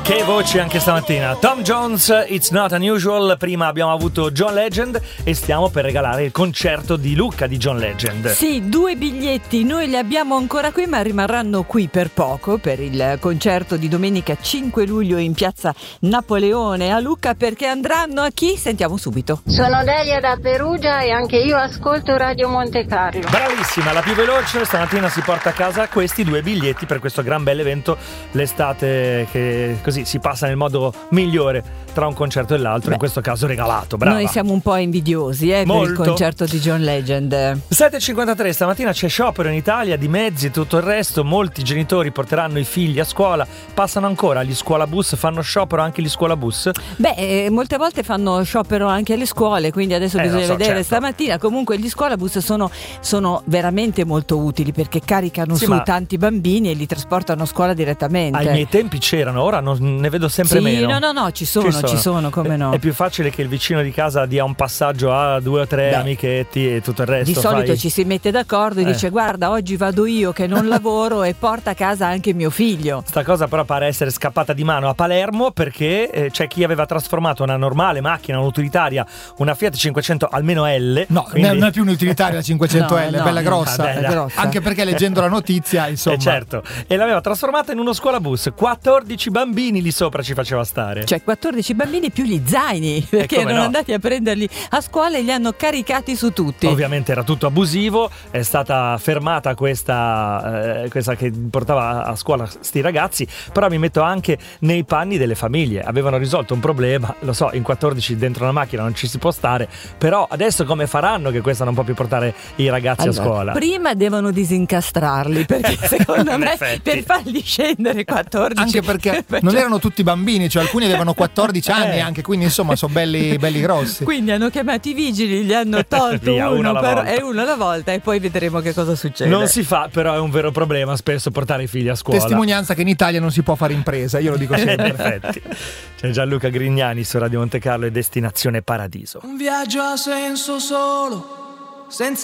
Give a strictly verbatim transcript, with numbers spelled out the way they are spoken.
Che voci anche stamattina. Tom Jones, It's Not Unusual. Prima abbiamo avuto John Legend e stiamo per regalare il concerto di Lucca di John Legend. Sì, due biglietti, noi li abbiamo ancora qui, ma rimarranno qui per poco per il concerto di domenica cinque luglio in piazza Napoleone a Lucca, perché andranno a chi? Sentiamo subito. Sono Delia da Perugia e anche io ascolto Radio Monte Carlo. Bravissima, la più veloce. Stamattina si porta a casa questi due biglietti per questo gran bel evento, l'estate, che così si passa nel modo migliore tra un concerto e l'altro. Beh, in questo caso regalato. Brava. Noi siamo un po' invidiosi eh, per il concerto di John Legend. sette e cinquantatré, stamattina c'è sciopero in Italia di mezzi e tutto il resto. Molti genitori porteranno i figli a scuola. Passano ancora gli scuolabus, fanno sciopero anche gli scuolabus? Beh, eh, molte volte fanno sciopero anche alle scuole, quindi adesso eh, bisogna so, vedere certo. Stamattina. Comunque gli scuolabus sono, sono veramente molto utili, perché caricano sì, su ma... tanti bambini e li trasportano a scuola direttamente. Ai miei tempi c'erano, ora non ne vedo sempre sì, meno. no, no, no, ci sono, ci sono, ci sono come no. È più facile che il vicino di casa dia un passaggio a due o tre Beh, amichetti e tutto il resto. Di solito fai... ci si mette d'accordo e eh. dice: guarda, oggi vado io che non lavoro e porta a casa anche mio figlio. Sta cosa però pare essere scappata di mano a Palermo, perché eh, c'è chi aveva trasformato una normale macchina, un'utilitaria, una Fiat cinquecento almeno L. No, quindi... non è più un'utilitaria la cinquecento L, no, è no, bella no, grossa, vabbè, è grossa. Anche perché leggendo la notizia, insomma. Eh certo, e l'aveva trasformata in uno scuolabus. quattordici bambini lì sopra ci faceva stare. Cioè quattordici bambini più gli zaini, perché erano no. andati a prenderli a scuola e li hanno caricati su tutti. Ovviamente era tutto abusivo, è stata fermata questa, eh, questa che portava a scuola sti ragazzi, però mi metto anche nei panni delle famiglie. Avevano risolto un problema, lo so, in quattordici dentro una macchina non ci si può stare, però adesso come faranno che questa non può più portare i ragazzi allora, a scuola? Prima devono disincastrarli, perché secondo me effetti. per farli scendere quattordici, anche perché non erano tutti bambini, cioè alcuni avevano quattordici anni eh. anche, quindi insomma sono belli, belli grossi. Quindi hanno chiamato i vigili, gli hanno tolto Via, uno, uno per, e uno alla volta e poi vedremo che cosa succede. Non si fa, però è un vero problema spesso portare i figli a scuola. Testimonianza che in Italia non si può fare impresa, io lo dico sempre. In effetti. C'è Gianluca Grignani su Radio Monte Carlo e Destinazione Paradiso. Un viaggio a senso solo, senza